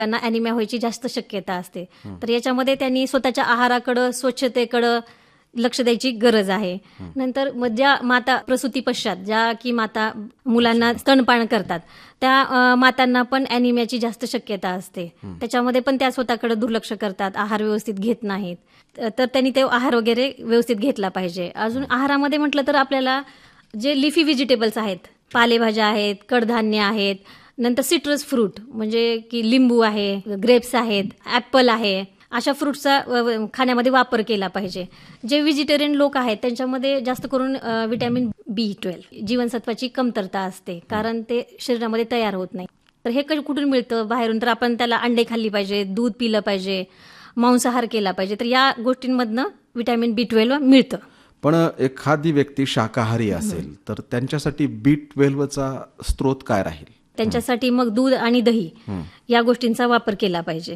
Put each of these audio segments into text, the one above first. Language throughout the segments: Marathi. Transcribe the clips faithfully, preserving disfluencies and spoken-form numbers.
त्यांना ॲनिमिया व्हायची जास्त शक्यता असते. तर याच्यामध्ये त्यांनी स्वतःच्या आहाराकडं, स्वच्छतेकडं लक्ष द्यायची गरज आहे. नंतर मग ज्या माता प्रसूती पश्चात ज्या की माता मुलांना स्तनपान करतात त्या मातांना पण ॲनिमियाची जास्त शक्यता असते. त्याच्यामध्ये पण त्या स्वतःकडे दुर्लक्ष करतात, आहार व्यवस्थित घेत नाहीत. तर त्यांनी ते आहार वगैरे व्यवस्थित घेतला पाहिजे. अजून आहारामध्ये म्हटलं तर आपल्याला जे लिफी व्हेजिटेबल्स आहेत, पालेभाज्या आहेत, कडधान्य आहेत, नंतर सिट्रस फ्रूट म्हणजे की लिंबू आहे, ग्रेप्स आहेत, ॲपल आहे, अशा फ्रूटचा खाण्यामध्ये वापर केला पाहिजे. जे व्हेजिटेरियन लोक आहेत त्यांच्यामध्ये जास्त करून विटॅमिन बी ट्वेल्व जीवनसत्वाची कमतरता असते, कारण ते शरीरामध्ये तयार होत नाही. तर हे कुठून मिळतं बाहेरून? तर आपण त्याला अंडे खाल्ली पाहिजे, दूध पिलं पाहिजे, मांसाहार केला पाहिजे. तर या गोष्टींमधनं विटॅमिन बी ट्वेल्व मिळतं. पण एखादी व्यक्ती शाकाहारी असेल तर त्यांच्यासाठी बी ट्वेल्वचा स्रोत काय राहील? त्यांच्यासाठी मग दूध आणि दही या गोष्टींचा वापर केला पाहिजे.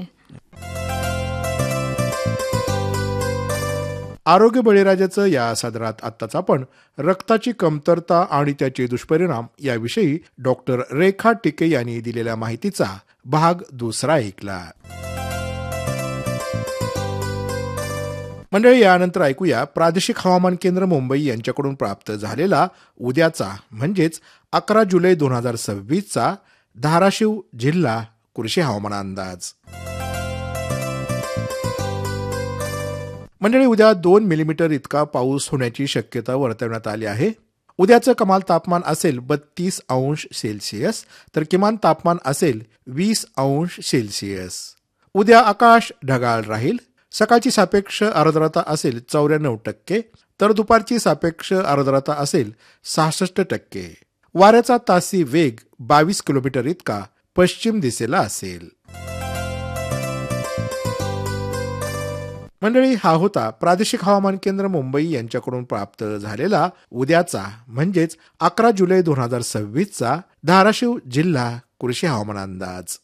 आरोग्य बळीराजाचं या सदरात आत्ताच आपण रक्ताची कमतरता आणि त्याचे दुष्परिणाम याविषयी डॉक्टर रेखा टिके यांनी दिलेल्या माहितीचा भाग दुसरा ऐकला. मंडळी, यानंतर ऐकूया प्रादेशिक हवामान केंद्र मुंबई यांच्याकडून प्राप्त झालेला उद्याचा म्हणजेच अकरा जुलै दोन हजार सव्वीसचा धाराशिव जिल्हा कृषी हवामान अंदाज. मंडळी, उद्या दोन मिलीमीटर इतका पाऊस होण्याची शक्यता वर्तवण्यात आली आहे. उद्याचं कमाल तापमान असेल बत्तीस अंश सेल्सिअस तर किमान तापमान असेल वीस अंश सेल्सिअस. उद्या आकाश ढगाळ राहील. सकाळची सापेक्ष आर्द्रता असेल चौऱ्याण्णव टक्के तर दुपारची सापेक्ष आर्द्रता असेल सहासष्ट टक्के. वाऱ्याचा तासी वेग बावीस किलोमीटर इतका पश्चिम दिशेला असेल. मंडळी, हा होता प्रादेशिक हवामान केंद्र मुंबई यांच्याकडून प्राप्त झालेला उद्याचा म्हणजेच अकरा जुलै दोन हजार सव्वीसचा धाराशिव जिल्हा कृषी हवामान अंदाज.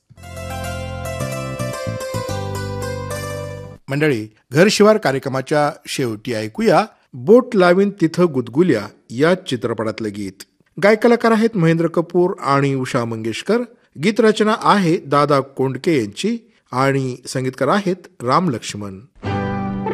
मंडळी, घर शिवार कार्यक्रमाच्या शेवटी ऐकूया बोट लावीन तिथं गुदगुल्या या चित्रपटातलं गीत. गायकलाकार आहेत महेंद्र कपूर आणि उषा मंगेशकर. गीत रचना आहे दादा कोंडके यांची आणि संगीतकार आहेत राम लक्ष्मण.